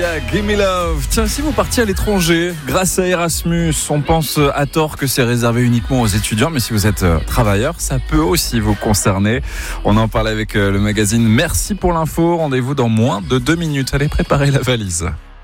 Sia, Gimme Love. Tiens, si vous partiez à l'étranger, grâce à Erasmus, on pense à tort que c'est réservé uniquement aux étudiants, mais si vous êtes travailleur, ça peut aussi vous concerner. On en parle avec le magazine. Merci pour l'info. Rendez-vous dans moins de 2 minutes. Allez, préparez la valise.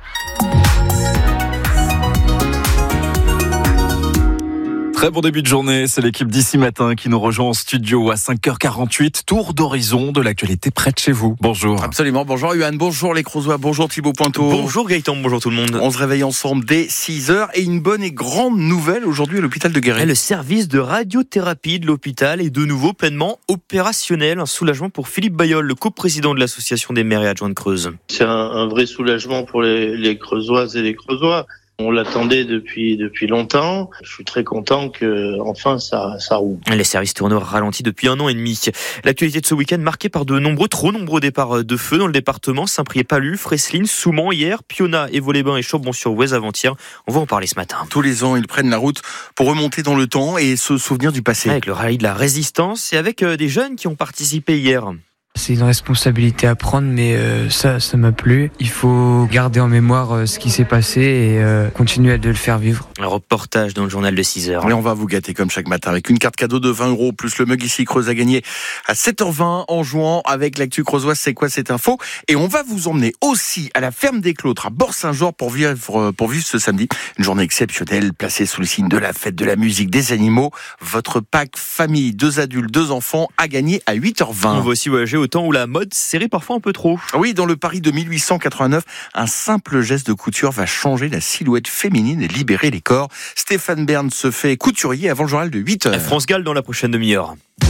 Très bon début de journée, c'est l'équipe d'ici matin qui nous rejoint en studio à 5h48. Tour d'horizon de l'actualité près de chez vous. Bonjour. Absolument, bonjour Yohan, bonjour les Creusois, bonjour Thibaut Pointeau. Bonjour Gaëtan, bonjour tout le monde. On se réveille ensemble dès 6h et une bonne et grande nouvelle aujourd'hui à l'hôpital de Guéret. Le service de radiothérapie de l'hôpital est de nouveau pleinement opérationnel. Un soulagement pour Philippe Bayeul, le coprésident de l'association des maires et adjoints de Creuse. C'est un vrai soulagement pour les Creusoises et les Creusois. On l'attendait depuis longtemps. Je suis très content que enfin ça roule. Les services tournent au ralenti depuis 1 an et demi. L'actualité de ce week-end marquée par trop nombreux départs de feu dans le département. Saint-Priest-Palus, Fresselines, Souman hier, Piona, Évaux-les-Bains et Chambon-sur-Oise avant-hier. On va en parler ce matin. Tous les ans, ils prennent la route pour remonter dans le temps et se souvenir du passé. Avec le rallye de la résistance et avec des jeunes qui ont participé hier. C'est une responsabilité à prendre, mais ça m'a plu. Il faut garder en mémoire ce qui s'est passé et continuer de le faire vivre. Un reportage dans le journal de 6h. Et on va vous gâter comme chaque matin avec une carte cadeau de 20 € plus le mug ici Creuse à gagner à 7h20 en jouant avec l'actu creusoise. C'est quoi cette info? Et on va vous emmener aussi à la ferme des Clôtres à Bort-Saint-Georges pour vivre ce samedi une journée exceptionnelle placée sous le signe de la fête, de la musique, des animaux. Votre pack famille, 2 adultes, 2 enfants à gagner à 8h20. On va aussi voyager au temps où la mode serrait parfois un peu trop. Oui, dans le Paris de 1889, un simple geste de couture va changer la silhouette féminine et libérer les corps. Stéphane Bern se fait couturier avant le journal de 8h. France-Galles dans la prochaine demi-heure.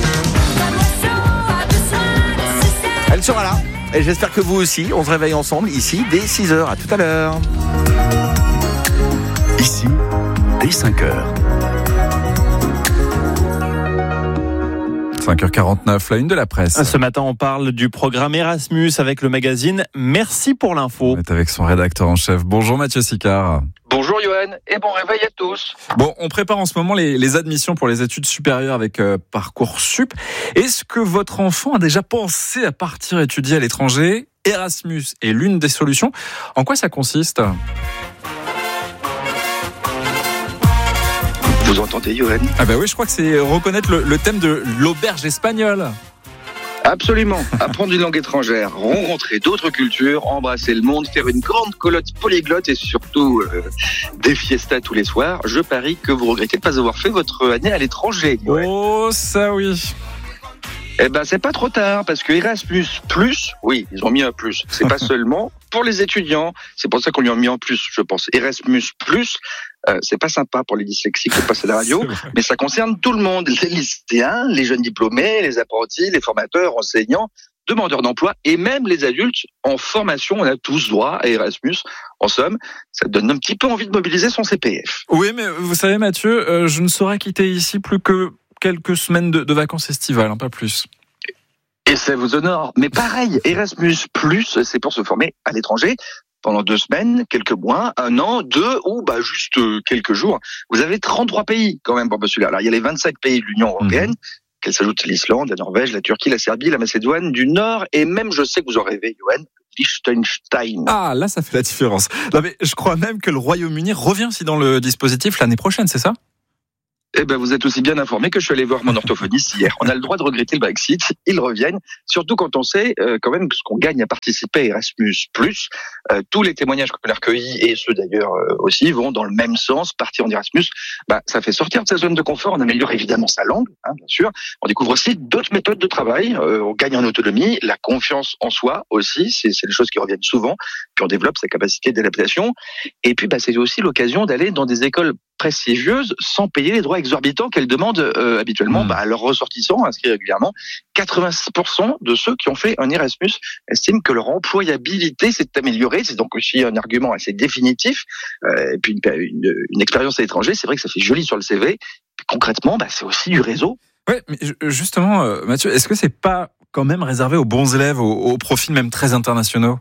Elle sera là. Et j'espère que vous aussi. On se réveille ensemble ici dès 6h. À tout à l'heure. Ici, dès 5h. 5h49, la une de la presse. Ce matin, on parle du programme Erasmus avec le magazine Merci pour l'info. On est avec son rédacteur en chef. Bonjour Mathieu Sicard. Bonjour Yohan et bon réveil à tous. Bon, on prépare en ce moment les admissions pour les études supérieures avec Parcoursup. Est-ce que votre enfant a déjà pensé à partir étudier à l'étranger? Erasmus est l'une des solutions. En quoi ça consiste? Vous entendez Yohan? Ah bah oui, je crois que c'est reconnaître le thème de l'auberge espagnole. Absolument. Apprendre une langue étrangère, rencontrer d'autres cultures, embrasser le monde, faire une grande colotte polyglotte et surtout des fiestas tous les soirs. Je parie que vous regrettez de ne pas avoir fait votre année à l'étranger. Yohan. Oh, ça oui. Eh ben, c'est pas trop tard, parce que Erasmus+, oui, ils ont mis un plus. C'est pas seulement pour les étudiants. C'est pour ça qu'on lui a mis en plus, je pense. Erasmus+, c'est pas sympa pour les dyslexiques de passer à la radio, mais ça concerne tout le monde. Les lycéens, les jeunes diplômés, les apprentis, les formateurs, enseignants, demandeurs d'emploi et même les adultes en formation. On a tous droit à Erasmus. En somme, ça donne un petit peu envie de mobiliser son CPF. Oui, mais vous savez Mathieu, je ne saurais quitter ici plus que quelques semaines de vacances estivales, pas plus. Et ça vous honore. Mais pareil, Erasmus+, c'est pour se former à l'étranger pendant 2 semaines, quelques mois, 1 an, 2 ou juste quelques jours. Vous avez 33 pays quand même pour postuler. Alors il y a les 25 pays de l'Union européenne, qu'elle s'ajoute l'Islande, la Norvège, la Turquie, la Serbie, la Macédoine du Nord et même, je sais que vous en rêvez, Yohan, Liechtenstein. Ah, là ça fait la différence. Non, mais je crois même que le Royaume-Uni revient aussi dans le dispositif l'année prochaine, c'est ça? Eh ben, vous êtes aussi bien informé que je suis allé voir mon orthophoniste hier. On a le droit de regretter le Brexit, ils reviennent. Surtout quand on sait quand même ce qu'on gagne à participer à Erasmus+. Tous les témoignages qu'on a recueillis, et ceux d'ailleurs aussi, vont dans le même sens. Partir en Erasmus, ça fait sortir de sa zone de confort. On améliore évidemment sa langue, bien sûr. On découvre aussi d'autres méthodes de travail. On gagne en autonomie, la confiance en soi aussi. C'est des choses qui reviennent souvent. Puis on développe sa capacité d'adaptation. Et puis, c'est aussi l'occasion d'aller dans des écoles prestigieuses sans payer les droits exorbitants qu'elles demandent habituellement à leurs ressortissants inscrits régulièrement. 80% de ceux qui ont fait un Erasmus estiment que leur employabilité s'est améliorée. C'est donc aussi un argument assez définitif. Et puis une expérience à l'étranger, c'est vrai que ça fait joli sur le CV. Puis concrètement, c'est aussi du réseau. Ouais, mais justement, Mathieu, est-ce que c'est pas quand même réservé aux bons élèves, aux profils même très internationaux?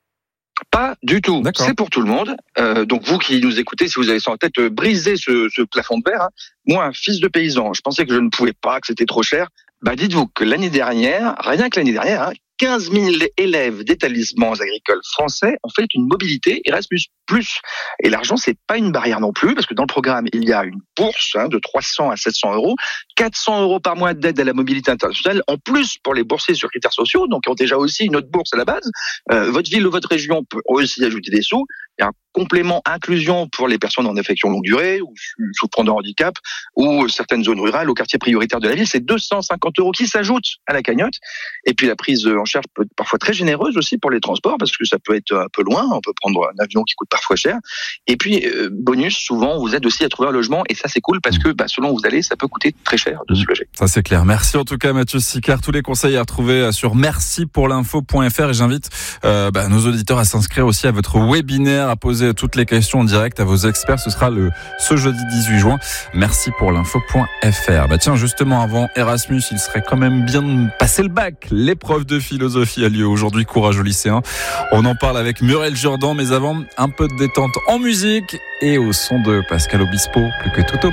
Pas du tout. D'accord. C'est pour tout le monde. Donc vous qui nous écoutez, si vous avez ça en tête, brisez ce plafond de verre. Moi, un fils de paysan, je pensais que je ne pouvais pas, que c'était trop cher. Dites-vous que l'année dernière, rien que l'année dernière, 15 000 élèves d'établissements agricoles français ont fait une mobilité Erasmus+. Et l'argent, c'est pas une barrière non plus, parce que dans le programme, il y a une bourse de 300 à 700 euros, 400 euros par mois d'aide à la mobilité internationale, en plus pour les boursiers sur critères sociaux, donc qui ont déjà aussi une autre bourse à la base. Votre ville ou votre région peut aussi ajouter des sous. Il y a un complément inclusion pour les personnes en affection longue durée ou souffrant de handicap ou certaines zones rurales ou quartiers prioritaires de la ville. C'est 250 euros qui s'ajoutent à la cagnotte. Et puis la prise en charge peut être parfois très généreuse aussi pour les transports parce que ça peut être un peu loin. On peut prendre un avion qui coûte parfois cher. Et puis bonus, souvent on vous aide aussi à trouver un logement et ça c'est cool parce que selon où vous allez, ça peut coûter très cher de se loger. Ça c'est clair. Merci en tout cas Mathieu Sicard. Tous les conseils à retrouver sur mercipourlinfo.fr et j'invite nos auditeurs à s'inscrire aussi à votre webinaire, à poser toutes les questions en direct à vos experts. Ce sera ce jeudi 18 juin. Mercipourlinfo.fr. Tiens, justement, avant Erasmus, il serait quand même bien de passer le bac. L'épreuve de philosophie a lieu aujourd'hui. Courage aux lycéens. On en parle avec Muriel Jourdan, mais avant, un peu de détente en musique et au son de Pascal Obispo, plus que tout au